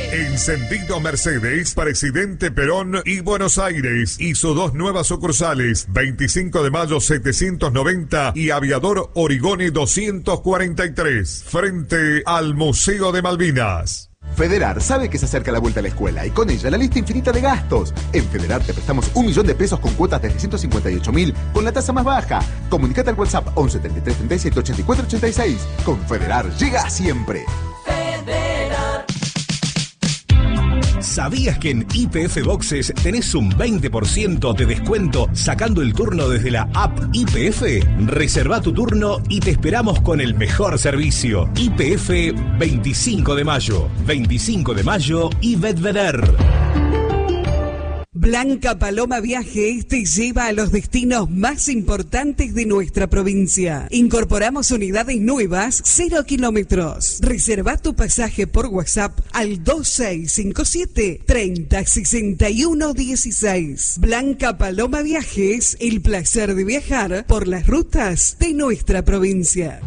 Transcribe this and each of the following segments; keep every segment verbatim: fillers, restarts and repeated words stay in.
Encendido Mercedes, Presidente Perón y Buenos Aires. Hizo dos nuevas sucursales, veinticinco de mayo setecientos noventa y Aviador Origone doscientos cuarenta y tres, frente al Museo de Malvinas. Federar sabe que se acerca la vuelta a la escuela y con ella la lista infinita de gastos. En Federar te prestamos un millón de pesos con cuotas desde ciento cincuenta y ocho mil con la tasa más baja. Comunicate al WhatsApp once treinta y tres treinta y siete ochenta y cuatro ochenta y seis. Con Federar llega siempre. ¿Sabías que en Y P F Boxes tenés un veinte por ciento de descuento sacando el turno desde la app Y P F? Reserva tu turno y te esperamos con el mejor servicio. Y P F veinticinco de mayo. veinticinco de mayo y Bedveder. Blanca Paloma Viajes te lleva a los destinos más importantes de nuestra provincia. Incorporamos unidades nuevas, cero kilómetros. Reserva tu pasaje por WhatsApp al dos seis cinco siete, treinta, sesenta y uno dieciséis. Blanca Paloma Viajes, el placer de viajar por las rutas de nuestra provincia.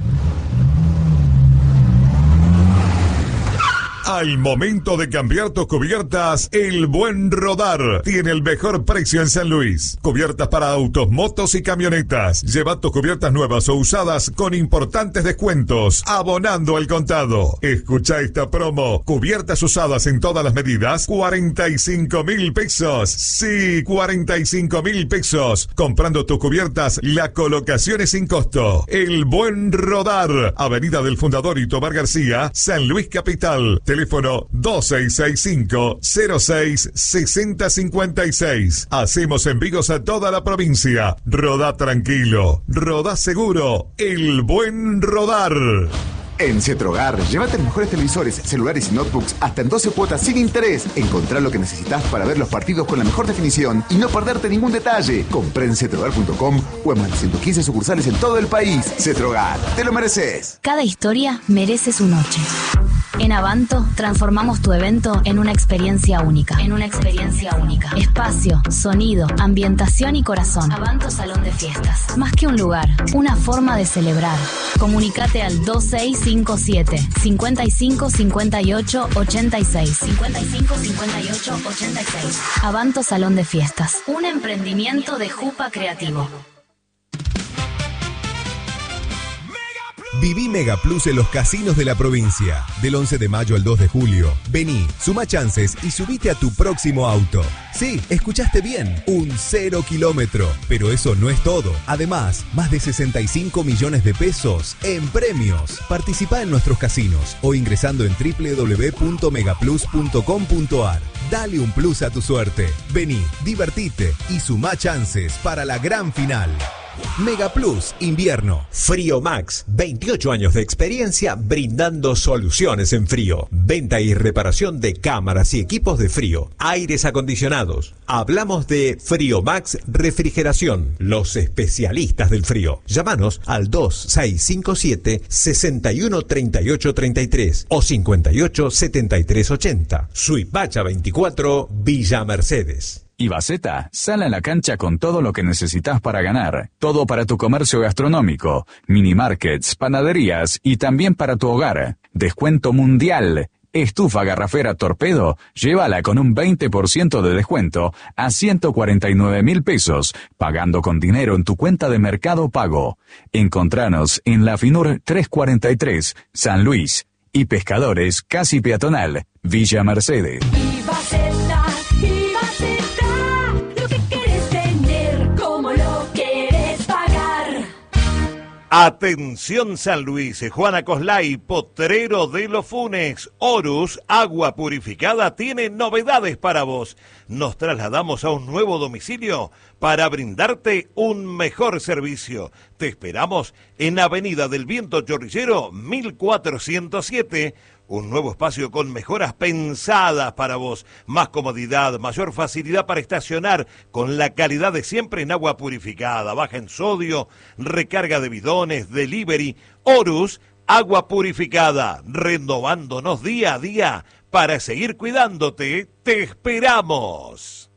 Al momento de cambiar tus cubiertas, El Buen Rodar tiene el mejor precio en San Luis. Cubiertas para autos, motos y camionetas. Lleva tus cubiertas nuevas o usadas con importantes descuentos, abonando al contado. Escucha esta promo. Cubiertas usadas en todas las medidas, cuarenta y cinco mil pesos. Sí, cuarenta y cinco mil pesos. Comprando tus cubiertas, la colocación es sin costo. El Buen Rodar. Avenida del Fundador y Tomar García, San Luis Capital. Teléfono dos seis seis cinco, cero seis, seis cero cinco seis. Hacemos envíos a toda la provincia. Rodá tranquilo, rodá seguro. El Buen Rodar. En Cetrogar, llévate los mejores televisores, celulares y notebooks hasta en doce cuotas sin interés. Encontrá lo que necesitas para ver los partidos con la mejor definición y no perderte ningún detalle. Compré en cetrogar punto com o en más de ciento quince sucursales en todo el país. Cetrogar, te lo mereces. Cada historia merece su noche. En Avanto transformamos tu evento en una experiencia única. En una experiencia única. Espacio, sonido, ambientación y corazón. Avanto Salón de Fiestas. Más que un lugar, una forma de celebrar. Comunicate al dos seis cinco siete, cincuenta y cinco cincuenta y ocho ochenta y seis. cincuenta y cinco cincuenta y ocho ochenta y seis. Avanto Salón de Fiestas. Un emprendimiento de Jupa Creativo. Viví Mega Plus en los casinos de la provincia. Del once de mayo al dos de julio. Vení, suma chances y subite a tu próximo auto. Sí, escuchaste bien. Un cero kilómetro. Pero eso no es todo. Además, más de sesenta y cinco millones de pesos en premios. Participá en nuestros casinos o ingresando en doble u doble u doble u punto megaplus punto com punto a r. Dale un plus a tu suerte. Vení, divertite y suma chances para la gran final. Mega Plus Invierno. Frío Max, veintiocho años de experiencia brindando soluciones en frío. Venta y reparación de cámaras y equipos de frío, aires acondicionados. Hablamos de Frío Max Refrigeración, los especialistas del frío. Llámanos al dos seis cinco siete, sesenta y uno treinta y ocho treinta y tres o cincuenta y ocho setenta y tres ochenta. Suipacha veinticuatro, Villa Mercedes. Ibaceta, sal a la cancha con todo lo que necesitas para ganar. Todo para tu comercio gastronómico, mini markets, panaderías y también para tu hogar. Descuento mundial. Estufa garrafera Torpedo, llévala con un veinte por ciento de descuento a ciento cuarenta y nueve mil pesos, pagando con dinero en tu cuenta de Mercado Pago. Encontranos en la Finur trescientos cuarenta y tres, San Luis. Y Pescadores, casi peatonal, Villa Mercedes. Ibaceta, Ibaceta, lo que querés tener, como lo querés pagar. Atención San Luis, Juana Coslay, Potrero de los Funes, Horus, agua purificada, tiene novedades para vos. Nos trasladamos a un nuevo domicilio para brindarte un mejor servicio. Te esperamos en Avenida del Viento Chorrillero, mil cuatrocientos siete. Un nuevo espacio con mejoras pensadas para vos. Más comodidad, mayor facilidad para estacionar, con la calidad de siempre en agua purificada, baja en sodio, recarga de bidones, delivery. Horus, agua purificada, renovándonos día a día para seguir cuidándote. ¡Te esperamos!